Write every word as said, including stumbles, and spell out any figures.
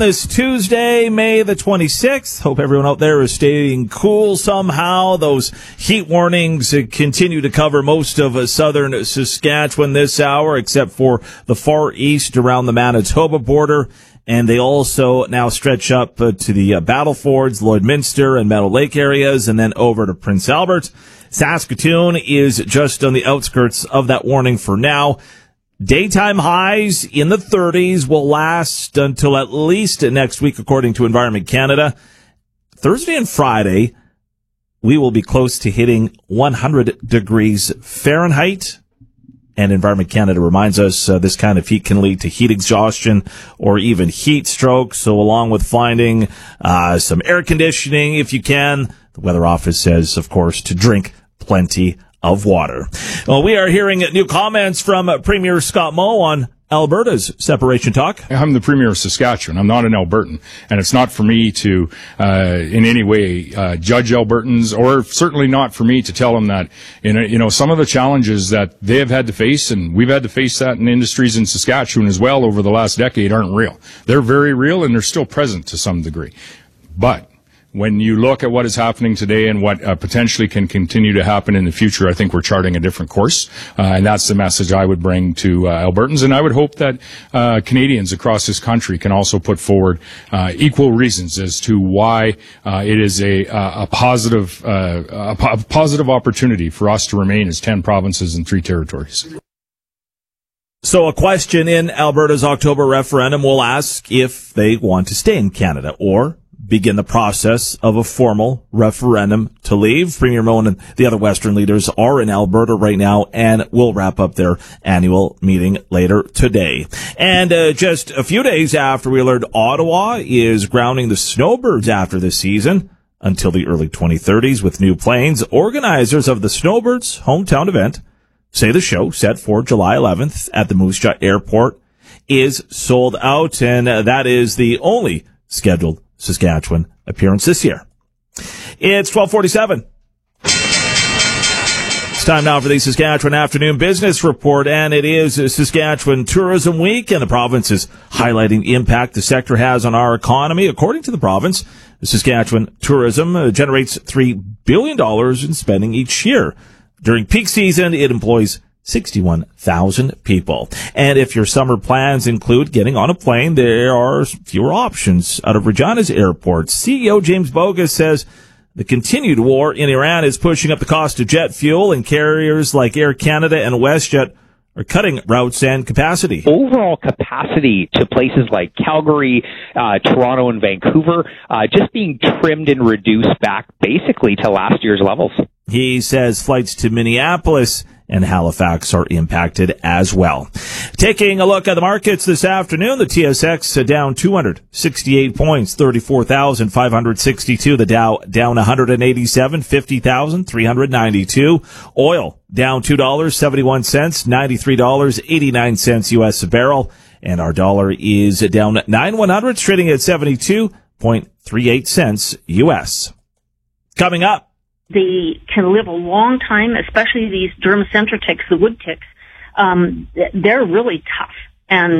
This Tuesday, May the twenty-sixth. Hope everyone out there is staying cool somehow. Those heat warnings continue to cover most of southern Saskatchewan this hour, except for the far east around the Manitoba border. And they also now stretch up to the Battlefords, Lloydminster, and Meadow Lake areas, and then over to Prince Albert. Saskatoon is just on the outskirts of that warning for now. Daytime highs in the thirties will last until at least next week, according to Environment Canada. Thursday and Friday, we will be close to hitting one hundred degrees Fahrenheit. And Environment Canada reminds us uh, this kind of heat can lead to heat exhaustion or even heat stroke. So along with finding uh, some air conditioning, if you can, the weather office says, of course, to drink plenty of water. Well, we are hearing new comments from uh, Premier Scott Moe on Alberta's separation talk. I'm the Premier of Saskatchewan. I'm not an Albertan, and it's not for me to, uh, in any way, uh, judge Albertans, or certainly not for me to tell them that, you know, you know, some of the challenges that they have had to face, and we've had to face that in industries in Saskatchewan as well over the last decade, aren't real. They're very real, and they're still present to some degree. But when you look at what is happening today and what uh, potentially can continue to happen in the future, I think we're charting a different course. Uh, and that's the message I would bring to uh, Albertans. And I would hope that uh, Canadians across this country can also put forward uh, equal reasons as to why uh, it is a, a positive, uh, a po- positive opportunity for us to remain as ten provinces and three territories. So a question in Alberta's October referendum will ask if they want to stay in Canada or begin the process of a formal referendum to leave. Premier Moe and the other Western leaders are in Alberta right now and will wrap up their annual meeting later today. And uh, just a few days after we learned Ottawa is grounding the Snowbirds after this season until the early twenty thirties with new planes, organizers of the Snowbirds hometown event say the show, set for July eleventh at the Moose Jaw Airport, is sold out, and uh, that is the only scheduled Saskatchewan appearance this year. It's twelve forty-seven. It's time now for the Saskatchewan Afternoon Business Report, and it is Saskatchewan Tourism Week, and the province is highlighting the impact the sector has on our economy. According to the province, Saskatchewan tourism generates three billion dollars in spending each year. During peak season, it employs sixty-one thousand people. And if your summer plans include getting on a plane, there are fewer options out of Regina's airport. C E O James Bogus says the continued war in Iran is pushing up the cost of jet fuel, and carriers like Air Canada and WestJet are cutting routes and capacity. Overall capacity to places like Calgary, uh, Toronto, and Vancouver uh, just being trimmed and reduced back basically to last year's levels. He says flights to Minneapolis and Halifax are impacted as well. Taking a look at the markets this afternoon, the T S X down two hundred sixty-eight points, thirty-four thousand five hundred sixty-two. The Dow down one hundred eighty-seven, fifty thousand three hundred ninety-two. Oil down two dollars and seventy-one cents, ninety-three dollars and eighty-nine cents U S a barrel. And our dollar is down nine one hundredths, trading at seventy-two point three eight cents U S. Coming up, they can live a long time, especially these dermacentor ticks, the wood ticks. Um, they're really tough. And